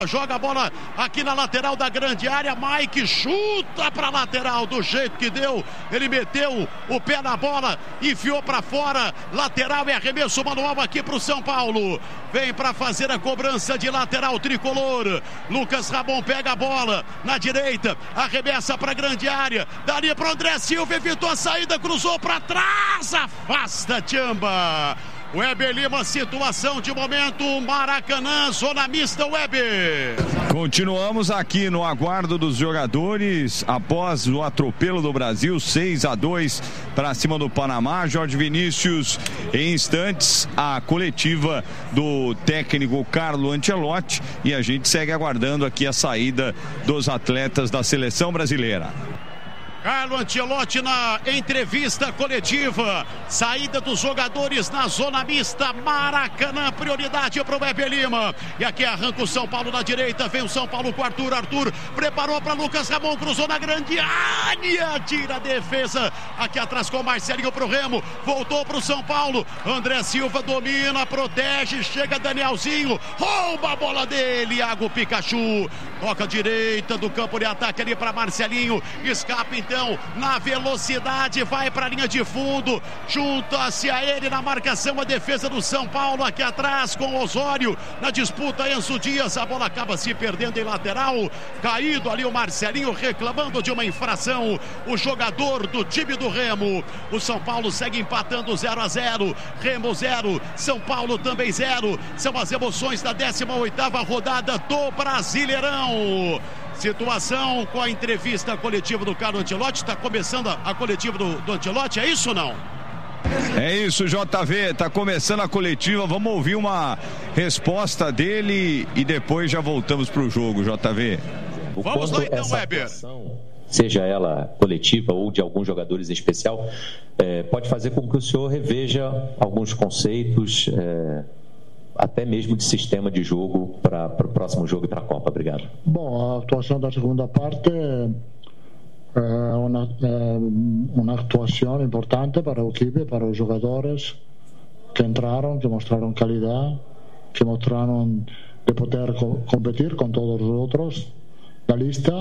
Joga a bola aqui na lateral da grande área, Mike chuta para lateral do jeito que deu, ele meteu o pé na bola, enfiou para fora, lateral e arremesso manual aqui para o São Paulo, vem para fazer a cobrança de lateral tricolor, Lucas Ramon pega a bola na direita, arremessa para a grande área, dali para o André Silva, evitou a saída, cruzou para trás, afasta Tchamba. Weber Lima, situação de momento, Maracanã, zona mista, Weber. Continuamos aqui no aguardo dos jogadores após o atropelo do Brasil, 6-2 para cima do Panamá. Jorge Vinícius, em instantes, a coletiva do técnico Carlo Ancelotti, e a gente segue aguardando aqui a saída dos atletas da seleção brasileira. Carlo Ancelotti na entrevista coletiva, saída dos jogadores na zona mista, Maracanã, prioridade para o Weber Lima, e aqui arranca o São Paulo na direita, vem o São Paulo com Arthur preparou para Lucas Ramon, cruzou na grande área, tira a defesa, aqui atrás com o Marcelinho para o Remo, voltou para o São Paulo, André Silva domina, protege, chega Danielzinho, rouba a bola dele, Iago Pikachu, toca a direita do campo de ataque ali para Marcelinho, escapa então na velocidade, vai para a linha de fundo, junta-se a ele na marcação a defesa do São Paulo, aqui atrás com o Osório, na disputa Enzo Dias, a bola acaba se perdendo em lateral, caído ali o Marcelinho reclamando de uma infração, o jogador do time do Remo, o São Paulo segue empatando 0-0, Remo 0, São Paulo também 0, são as emoções da 18ª rodada do Brasileirão. Situação com a entrevista coletiva do Carlo Ancelotti, está começando a coletiva do Ancelotti, é isso ou não? É isso, JV, está começando a coletiva, vamos ouvir uma resposta dele e depois já voltamos para o jogo, JV. Vamos lá então, Weber. Seja ela coletiva ou de alguns jogadores em especial, pode fazer com que o senhor reveja alguns conceitos, até mesmo de sistema de jogo para o próximo jogo e para a Copa. Obrigado. Bom, a atuação da segunda parte é uma atuação importante para a equipe, para os jogadores que entraram, que mostraram qualidade, que mostraram de poder competir com todos os outros da lista,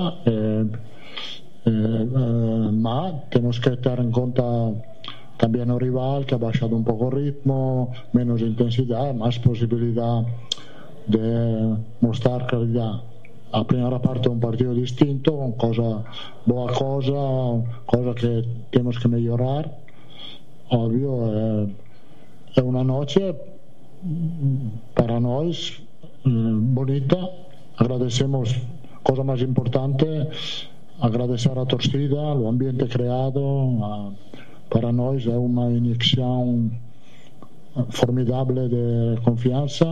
mas temos que ter em conta también el rival que ha bajado un poco el ritmo, menos intensidad, más posibilidad de mostrar calidad. La primera parte es un partido distinto, boa cosa que tenemos que mejorar. Obvio, es una noche para nosotros bonita. Agradecemos, cosa más importante, agradecer a torcida, el ambiente creado, para nós é uma injeção formidável de confiança.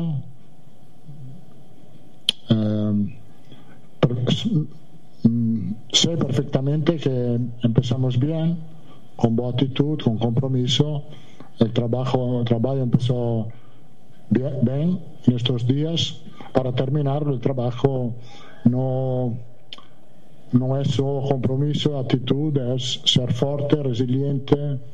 Sei perfeitamente que empezamos bem, com boa atitude, com compromisso. O trabalho começou bem nestes dias. Para terminar, o trabalho não é só compromisso, atitude, é ser forte, resiliente,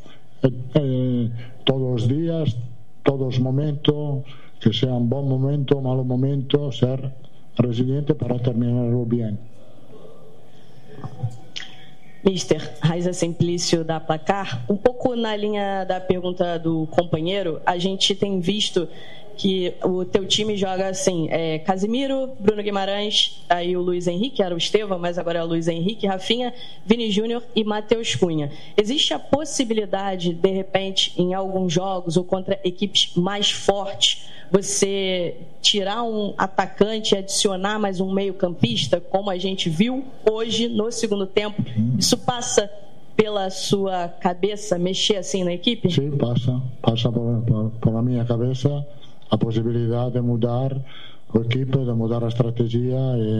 todos os dias, todos os momentos, que seja um bom momento, mau momento, ser resiliente para terminar bem. Mister, Raiza Simplício da Placar, um pouco na linha da pergunta do companheiro, a gente tem visto que o teu time joga assim, Casimiro, Bruno Guimarães, aí o Luiz Henrique, era o Estevão, mas agora é o Luiz Henrique, Rafinha, Vini Júnior e Matheus Cunha. Existe a possibilidade, de repente, em alguns jogos ou contra equipes mais fortes, você tirar um atacante e adicionar mais um meio-campista, como a gente viu hoje no segundo tempo? Isso passa pela sua cabeça, mexer assim na equipe? Sim, passa por a minha cabeça a possibilidade de mudar a equipe, de mudar a estratégia,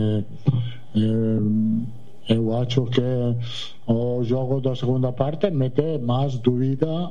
eu acho que o jogo da segunda parte mete mais dúvida.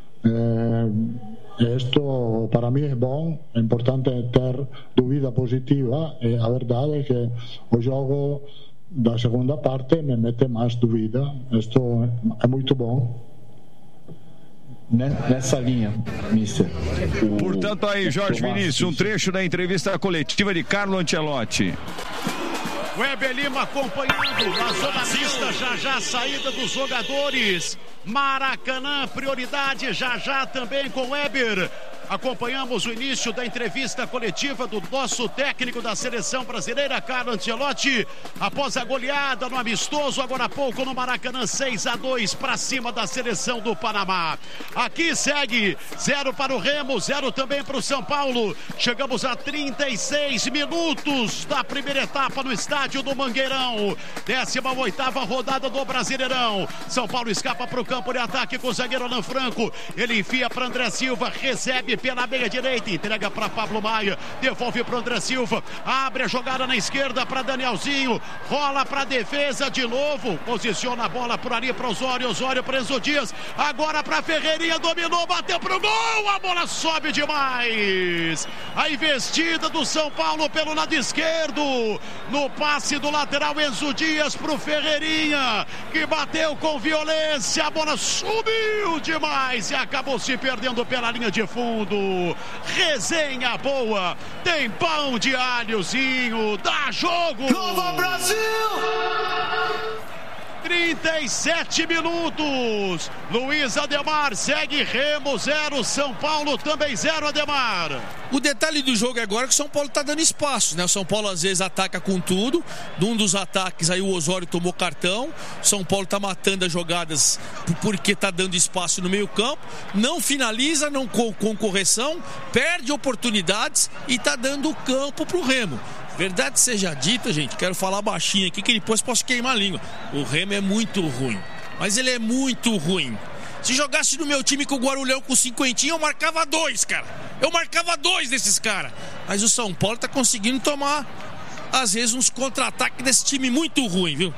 Isto para mim é bom, é importante ter dúvida positiva, e a verdade é que o jogo da segunda parte me mete mais dúvida. Isto é muito bom. nessa linha, mister. Portanto, aí, Jorge Vinícius, um trecho da entrevista coletiva de Carlo Ancelotti. Weber Lima acompanhando na zona mista, já a saída dos jogadores. Maracanã, prioridade, já também com Weber. Acompanhamos o início da entrevista coletiva do nosso técnico da seleção brasileira, Carlo Ancelotti, após a goleada no amistoso, agora há pouco no Maracanã, 6-2 para cima da seleção do Panamá. Aqui segue 0 para o Remo, 0 também para o São Paulo. Chegamos a 36 minutos da primeira etapa no estádio do Mangueirão. 18ª rodada do Brasileirão. São Paulo escapa para o campo de ataque com o zagueiro Alan Franco. Ele enfia para André Silva, recebe pela meia direita, entrega para Pablo Maia, devolve para André Silva, abre a jogada na esquerda para Danielzinho, rola para a defesa de novo, posiciona a bola por ali para Osório para Enzo Dias, agora para Ferreirinha, dominou, bateu pro gol, a bola sobe demais. A investida do São Paulo pelo lado esquerdo, no passe do lateral Enzo Dias pro Ferreirinha, que bateu com violência, a bola subiu demais e acabou se perdendo pela linha de fundo. Resenha boa, tem pão de alhozinho, dá jogo. Nova Brasil! 37 minutos. Luiz Ademar segue, Remo 0, São Paulo também 0, Ademar. O detalhe do jogo agora é que o São Paulo está dando espaço, né? O São Paulo às vezes ataca com tudo. Num dos ataques aí o Osório tomou cartão. O São Paulo está matando as jogadas porque está dando espaço no meio campo. Não finaliza, não com correção, perde oportunidades e está dando campo para o Remo. Verdade seja dita, gente, quero falar baixinho aqui que depois posso queimar a língua. O Remo é muito ruim, mas ele é muito ruim. Se jogasse no meu time com o Guarulhão com 50, eu marcava 2, cara. Eu marcava 2 desses caras. Mas o São Paulo tá conseguindo tomar, às vezes, uns contra-ataques desse time muito ruim, viu?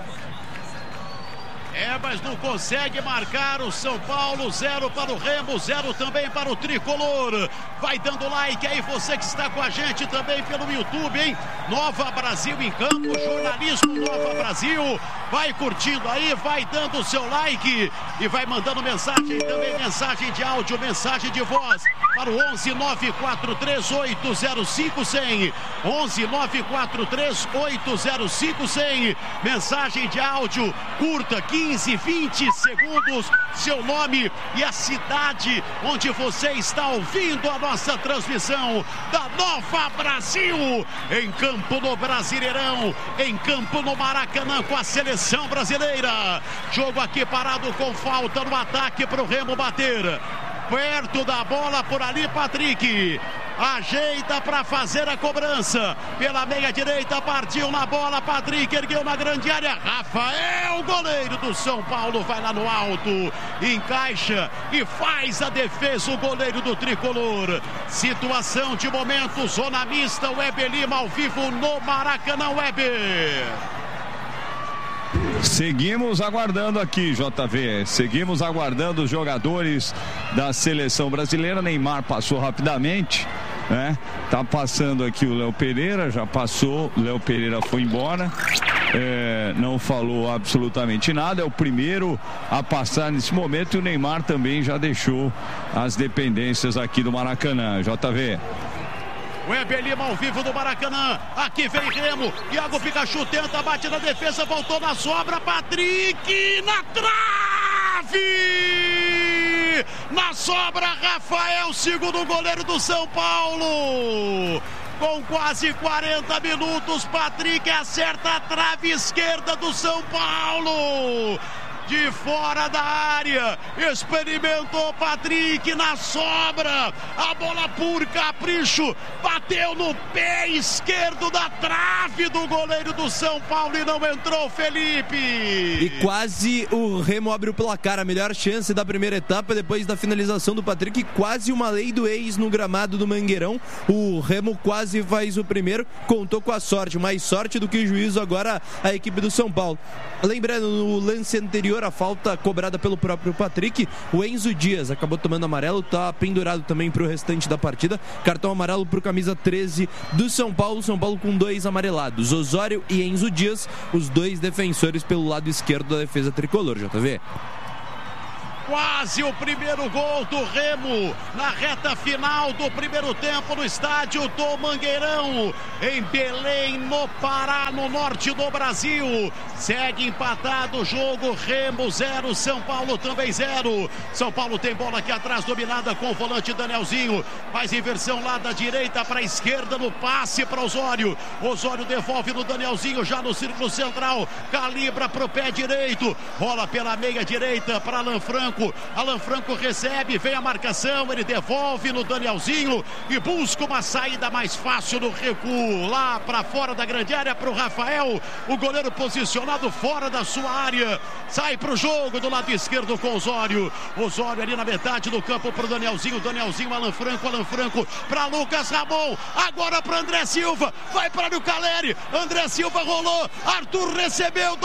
Mas não consegue marcar o São Paulo, 0 para o Remo, 0 também para o Tricolor. Vai dando like aí, você que está com a gente também pelo YouTube, hein? Nova Brasil em campo, jornalismo Nova Brasil. Vai curtindo aí, vai dando o seu like e vai mandando mensagem também, mensagem de áudio, mensagem de voz para o 11 943 805 100. 11 943 805 100. Mensagem de áudio curta, 15, 20 segundos, seu nome e a cidade onde você está ouvindo a nossa transmissão da Nova Brasil, em campo no Brasileirão, em campo no Maracanã com a seleção brasileira. Jogo aqui parado com falta no ataque para o Remo bater. Perto da bola por ali, Patrick ajeita para fazer a cobrança pela meia direita, partiu na bola, Patrick ergueu na grande área, Rafael, goleiro do São Paulo, vai lá no alto, encaixa e faz a defesa o goleiro do Tricolor. Situação de momento, zona mista, Weber Lima ao vivo no Maracanã. Weber, seguimos aguardando aqui, JV. Seguimos aguardando os jogadores da seleção brasileira. Neymar passou rapidamente, né? Tá passando aqui o Léo Pereira, já passou. Léo Pereira foi embora. Não falou absolutamente nada. É o primeiro a passar nesse momento. E o Neymar também já deixou as dependências aqui do Maracanã. JV. Weber Lima ao vivo do Maracanã. Aqui vem Remo. Iago Pikachu tenta, bate na defesa, voltou na sobra. Patrick na trave! Na sobra, Rafael, segundo goleiro do São Paulo. Com quase 40 minutos, Patrick acerta a trave esquerda do São Paulo. De fora da área, experimentou Patrick na sobra, a bola por capricho, bateu no pé esquerdo da trave do goleiro do São Paulo e não entrou, Felipe. E quase o Remo abre o placar, a melhor chance da primeira etapa depois da finalização do Patrick, quase uma lei do ex no gramado do Mangueirão. O Remo quase faz o primeiro, contou com a sorte, mais sorte do que o juízo agora a equipe do São Paulo. Lembrando, no lance anterior, a falta cobrada pelo próprio Patrick, o Enzo Dias acabou tomando amarelo, tá pendurado também pro restante da partida, cartão amarelo pro camisa 13 do São Paulo com 2 amarelados, Osório e Enzo Dias, os 2 defensores pelo lado esquerdo da defesa tricolor, JV. quase o primeiro gol do Remo na reta final do primeiro tempo no estádio do Mangueirão, em Belém, no Pará, no norte do Brasil. Segue empatado o jogo, Remo 0, São Paulo também 0. São Paulo tem bola aqui atrás, dominada com o volante Danielzinho, faz inversão lá da direita para a esquerda no passe para Osório. Osório devolve no Danielzinho, já no círculo central, calibra para o pé direito, rola pela meia direita para Alan Franco. Alan Franco recebe, vem a marcação, ele devolve no Danielzinho e busca uma saída mais fácil no recuo, lá para fora da grande área para o Rafael, o goleiro posicionado fora da sua área, sai para o jogo do lado esquerdo com Osório. Osório ali na metade do campo para o Danielzinho, Alan Franco para Lucas Ramon, agora para André Silva, vai para o Caleri, André Silva rolou, Arthur recebeu,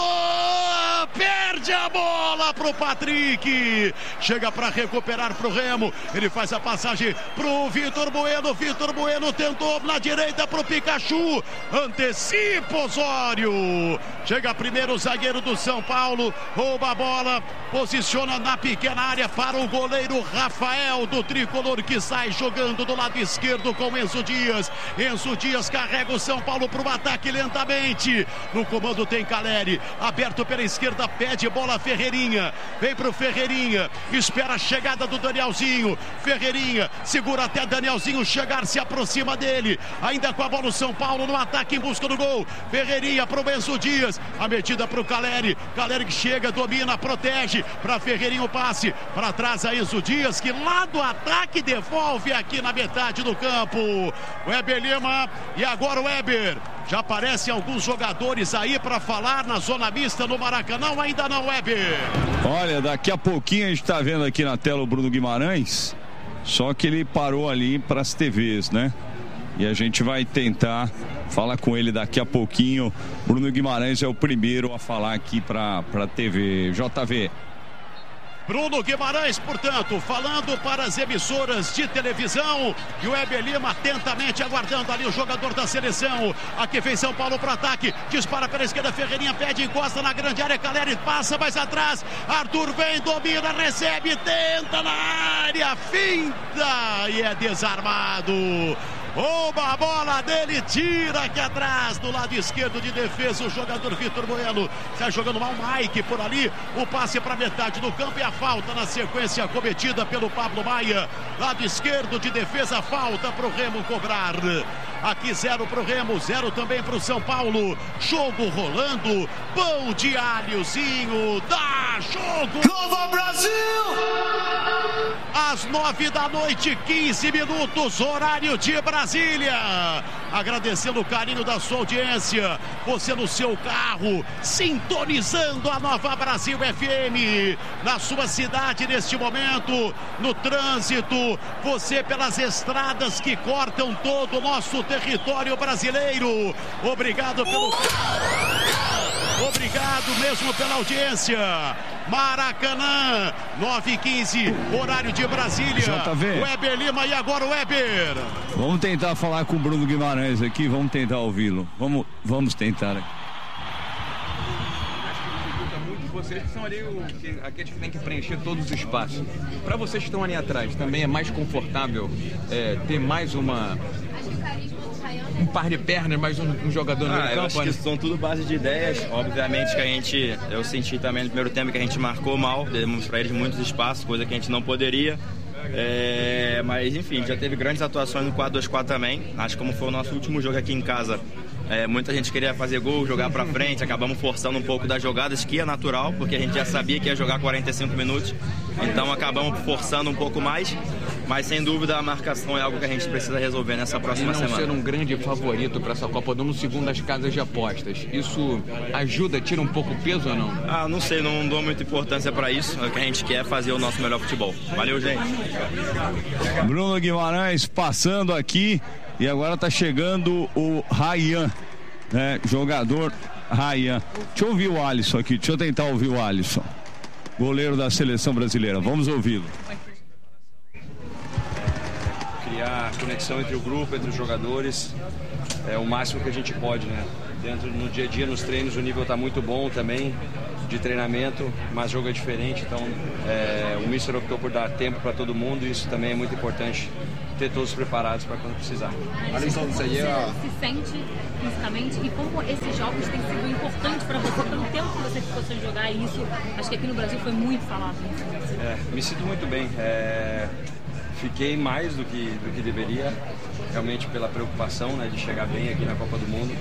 dominou, perde a bola para o Patrick, chega para recuperar para o Remo, ele faz a passagem para o Vitor Bueno tentou na direita para o Pikachu, antecipa Osório, chega primeiro o zagueiro do São Paulo, rouba a bola, posiciona na pequena área para o goleiro Rafael do Tricolor, que sai jogando do lado esquerdo com Enzo Dias. Enzo Dias carrega o São Paulo para o ataque lentamente, no comando tem Caleri, aberto pela esquerda, pede bola Ferreirinha, vem para o Ferreirinha, espera a chegada do Danielzinho, Ferreirinha segura até Danielzinho chegar, se aproxima dele, ainda com a bola o São Paulo no ataque em busca do gol, Ferreirinha para o Enzo Dias, a metida para o Caleri que chega, domina, protege, para Ferreirinha o passe, para trás a Enzo Dias, que lá do ataque devolve aqui na metade do campo, Weber Lima, e agora o Weber, já aparecem alguns jogadores aí para falar na zona mista no Maracanã, ainda não, Weber? Olha, daqui a pouquinho a gente está vendo aqui na tela o Bruno Guimarães, só que ele parou ali para as TVs, né? E a gente vai tentar falar com ele daqui a pouquinho. Bruno Guimarães é o primeiro a falar aqui para a TV. JV. Bruno Guimarães, portanto, falando para as emissoras de televisão, e o Weber Lima atentamente aguardando ali o jogador da seleção. Aqui vem São Paulo para ataque, dispara pela esquerda, Ferreirinha pede, encosta na grande área, Caleri passa mais atrás, Arthur vem, domina, recebe, tenta na área, finta e é desarmado. Rouba a bola dele, tira aqui atrás, do lado esquerdo de defesa, o jogador Vitor Bueno. Sai jogando mal o Mike por ali. O passe para metade do campo e a falta na sequência cometida pelo Pablo Maia. Lado esquerdo de defesa, falta para o Remo cobrar. Aqui 0 para o Remo, 0 também para o São Paulo. Jogo rolando, pão de alhozinho, dá jogo! Nova Brasil! Às 9 da noite, 15 minutos, horário de Brasília. Agradecendo o carinho da sua audiência. Você no seu carro, sintonizando a Nova Brasil FM. Na sua cidade neste momento, no trânsito, você pelas estradas que cortam todo o nosso território brasileiro. Obrigado mesmo pela audiência. Maracanã, 9h15, horário de Brasília. JV. Weber Lima e agora o Weber. Vamos tentar falar com o Bruno Guimarães aqui, vamos tentar ouvi-lo. Vamos tentar. Vocês que são ali aqueles que têm que preencher todos os espaços. Para vocês que estão ali atrás, também é mais confortável ter mais um par de pernas, mais um jogador no campo? Eu acho que são tudo base de ideias. Obviamente que eu senti também no primeiro tempo que a gente marcou mal, demos para eles muitos espaços, coisa que a gente não poderia. Mas enfim, já teve grandes atuações no 4-2-4 também. Acho que como foi o nosso último jogo aqui em casa, muita gente queria fazer gol, jogar pra frente, acabamos forçando um pouco das jogadas, que é natural, porque a gente já sabia que ia jogar 45 minutos, então acabamos forçando um pouco mais, mas sem dúvida a marcação é algo que a gente precisa resolver nessa próxima semana. Ser um grande favorito para essa Copa do Mundo segundo as casas de apostas, isso ajuda, tira um pouco o peso ou não? Não sei, não dou muita importância para isso, o que a gente quer é fazer o nosso melhor futebol. Valeu, gente. Bruno Guimarães passando aqui. E agora tá chegando o Ryan, né? Jogador Ryan. Deixa eu ouvir o Alisson aqui, deixa eu tentar ouvir o Alisson, goleiro da seleção brasileira. Vamos ouvi-lo. Criar conexão entre o grupo, entre os jogadores, é o máximo que a gente pode, né? no dia a dia, nos treinos, o nível está muito bom também de treinamento, mas jogo é diferente, então o Mister optou por dar tempo para todo mundo e isso também é muito importante, ter todos preparados para quando precisar. Alisson, você se sente fisicamente e como esses jogos têm sido importantes para você pelo tempo que você ficou sem jogar, e isso acho que aqui no Brasil foi muito falado. Me sinto muito bem, fiquei mais do que deveria, realmente pela preocupação, né, de chegar bem aqui na Copa do Mundo.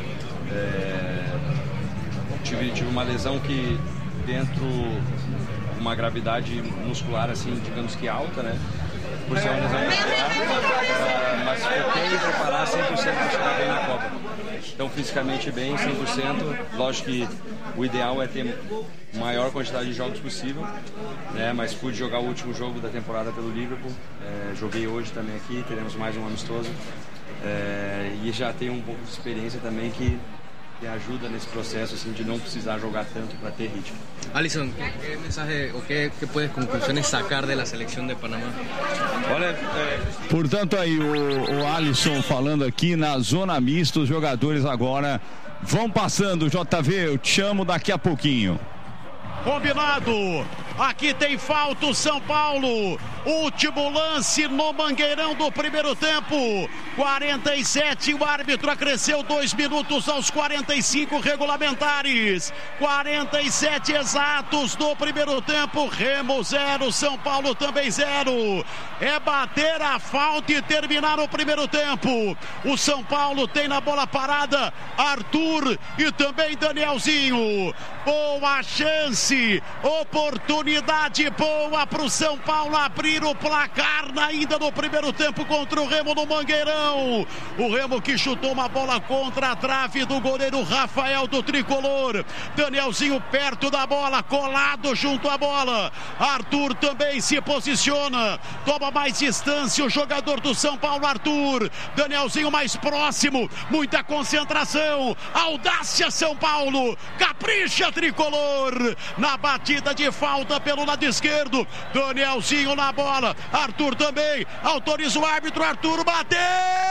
Tive uma lesão que dentro uma gravidade muscular assim, digamos que alta, né? Por ser uma lesão muscular, mas foquei em preparar 100% para chegar bem na Copa. Então fisicamente bem, 100%. Lógico que o ideal é ter maior quantidade de jogos possível, né? Mas pude jogar o último jogo da temporada pelo Liverpool. Joguei hoje também aqui, teremos mais um amistoso. E já tenho um pouco de experiência também que ajuda nesse processo assim, de não precisar jogar tanto para ter ritmo. Alisson, ¿qué mensaje o qué puedes conclusiones sacar de la selección de Panamá? Olha, portanto aí o Alisson falando aqui na zona mista, os jogadores agora vão passando. JV, eu te chamo daqui a pouquinho. Combinado. Aqui tem falta o São Paulo. Último lance no Mangueirão do primeiro tempo. 47, o árbitro acresceu 2 minutos aos 45 regulamentares. 47 exatos do primeiro tempo. Remo 0, São Paulo também 0. É bater a falta e terminar o primeiro tempo. O São Paulo tem na bola parada Arthur e também Danielzinho. Boa chance, oportunidade boa para o São Paulo abrir o placar ainda no primeiro tempo contra o Remo no Mangueirão. O Remo que chutou uma bola contra a trave do goleiro Rafael do Tricolor. Danielzinho perto da bola, colado junto à bola. Arthur também se posiciona, toma mais distância o jogador do São Paulo, Arthur. Danielzinho mais próximo, muita concentração, audácia São Paulo, capricha Tricolor. Na batida de falta pelo lado esquerdo, Danielzinho na bola, Arthur também, autoriza o árbitro, Arthur bateu,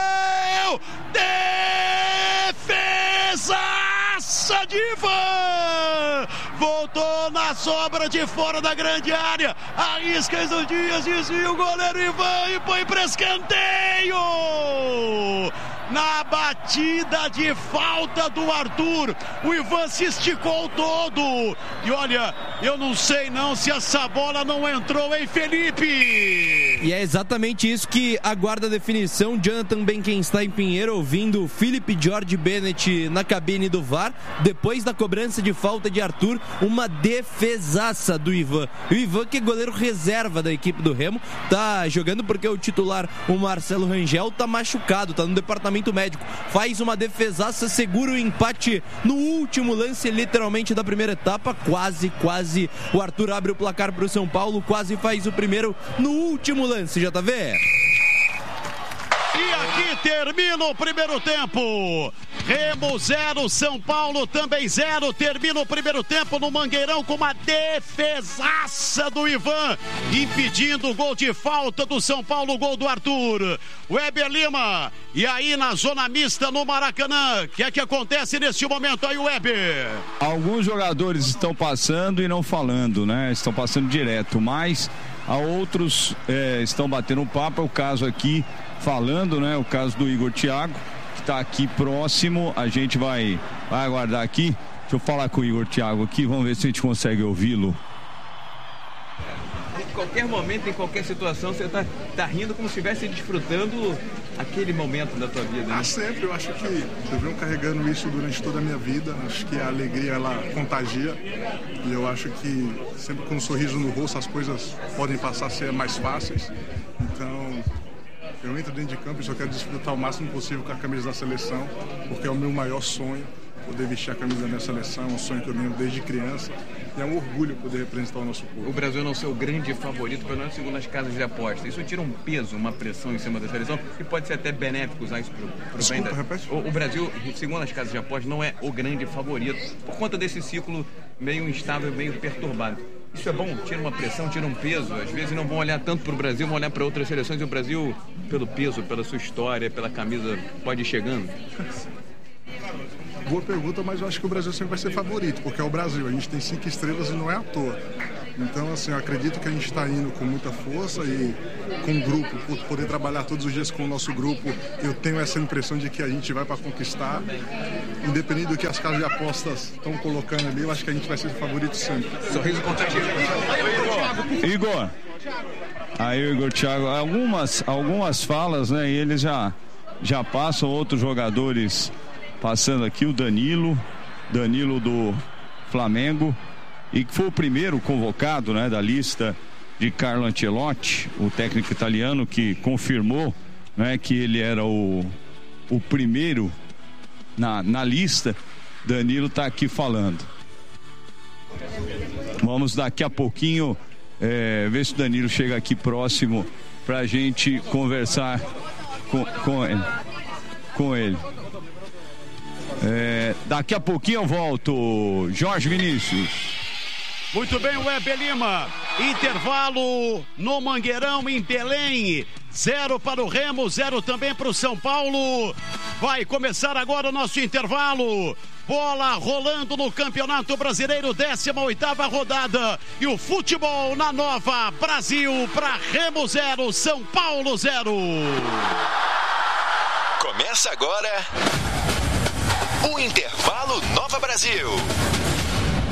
defesaça de Ivan, voltou na sobra de fora da grande área, arrisca os Dias, desvia o goleiro Ivan e põe para escanteio. Na batida de falta do Arthur, o Ivan se esticou todo. E olha, eu não sei não se essa bola não entrou, hein, Felipe? E é exatamente isso que aguarda a definição. Jonathan Benkenstein Pinheiro ouvindo o Philip George Bennett na cabine do VAR. Depois da cobrança de falta de Arthur, uma defesaça do Ivan. O Ivan, que é goleiro reserva da equipe do Remo, tá jogando porque o titular, o Marcelo Rangel, tá machucado, tá no departamento médico. Faz uma defesaça, segura o empate no último lance, literalmente, da primeira etapa. Quase o Arthur abre o placar pro São Paulo, quase faz o primeiro no último lance, JV. E aqui termina o primeiro tempo. Remo 0, São Paulo também 0. Termina o primeiro tempo no Mangueirão com uma defesaça do Ivan, impedindo o gol de falta do São Paulo, o gol do Arthur. Weber Lima, e aí na zona mista no Maracanã, o que é que acontece neste momento aí, Weber? Alguns jogadores estão passando e não falando, né? Estão passando direto, mas a outros estão batendo um papo. É o caso aqui falando, né? O caso do Igor Thiago, que está aqui próximo. A gente vai aguardar aqui. Deixa eu falar com o Igor Thiago aqui, vamos ver se a gente consegue ouvi-lo. Em qualquer momento, em qualquer situação, você tá rindo como se estivesse desfrutando aquele momento da tua vida, né? Sempre, eu acho que eu venho carregando isso durante toda a minha vida. Acho que a alegria, ela contagia. E eu acho que sempre com um sorriso no rosto as coisas podem passar a ser mais fáceis. Então, eu entro dentro de campo e só quero desfrutar o máximo possível com a camisa da seleção, porque é o meu maior sonho, poder vestir a camisa da minha seleção, um sonho que eu lembro desde criança. E é um orgulho poder representar o nosso povo. O Brasil não ser o grande favorito, pelo menos segundo as casas de aposta. Isso tira um peso, uma pressão em cima da seleção, e pode ser até benéfico usar isso para o bem da... Repete. O Brasil, segundo as casas de aposta, não é o grande favorito, por conta desse ciclo meio instável, meio perturbado. Isso é bom, tira uma pressão, tira um peso. Às vezes não vão olhar tanto para o Brasil, vão olhar para outras seleções, e o Brasil, pelo peso, pela sua história, pela camisa, pode ir chegando. Boa pergunta, mas eu acho que o Brasil sempre vai ser favorito, porque é o Brasil. A gente tem 5 estrelas e não é à toa. Então, assim, eu acredito que a gente está indo com muita força e com o grupo, por poder trabalhar todos os dias com o nosso grupo, eu tenho essa impressão de que a gente vai para conquistar. Independente do que as casas de apostas estão colocando ali, eu acho que a gente vai ser favorito sempre. Sorriso contativo. Igor. Aí o Igor Thiago, algumas falas, né? E eles já passam, outros jogadores passando aqui, o Danilo do Flamengo, e que foi o primeiro convocado, né, da lista de Carlo Ancelotti, o técnico italiano, que confirmou, né, que ele era o primeiro na lista. Danilo está aqui falando. Vamos daqui a pouquinho ver se o Danilo chega aqui próximo para a gente conversar com ele. Daqui a pouquinho eu volto. Jorge Vinícius. Muito bem, Web Lima. Intervalo no Mangueirão, em Belém. 0 para o Remo, 0 também para o São Paulo. Vai começar agora o nosso intervalo. Bola rolando no Campeonato Brasileiro, 18ª rodada. E o futebol na Nova. Brasil para Remo 0, São Paulo 0. Começa agora o Intervalo Nova Brasil.